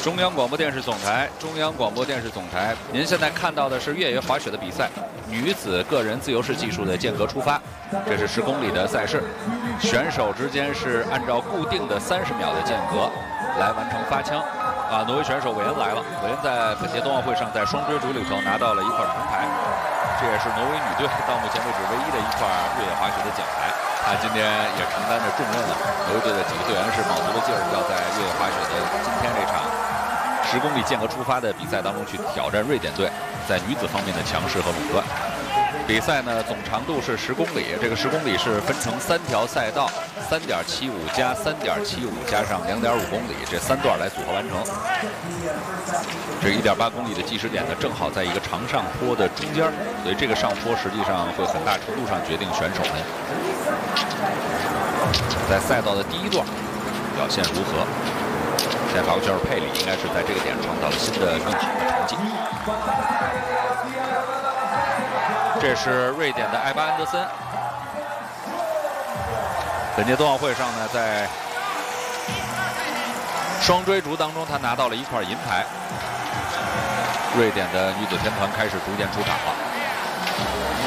中央广播电视总台，中央广播电视总台。您现在看到的是越野滑雪的比赛，女子个人自由式技术的间隔出发，这是10公里的赛事，选手之间是按照固定的30秒的间隔来完成发枪。挪威选手韦恩来了，韦恩在本届冬奥会上在双追逐里头拿到了一块铜牌，这也是挪威女队到目前为止唯一的一块越野滑雪的奖牌。他今天也承担着重任了，挪威队的几个队员是卯足了劲儿，要在越野滑雪的今天这场10公里间隔出发的比赛当中去挑战瑞典队在女子方面的强势和垄断。比赛呢总长度是10公里，这个10公里是分成3条赛道，3.75加3.75加上2.5公里，这3段来组合完成。这1.8公里的计时点呢，正好在一个长上坡的中间，所以这个上坡实际上会很大程度上决定选手们在赛道的第一段表现如何。现在法国选手佩里应该是在这个点创造了新的更好的成绩。这是瑞典的艾巴安德森。本届冬奥会上呢，在双追逐当中，他拿到了一块银牌。瑞典的女子天团开始逐渐出场了。